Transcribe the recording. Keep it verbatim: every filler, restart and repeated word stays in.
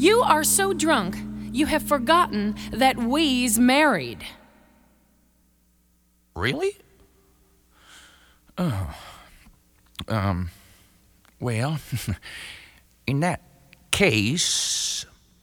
You are so drunk, you have forgotten that we's married. Really? Oh. Um, well, in that case,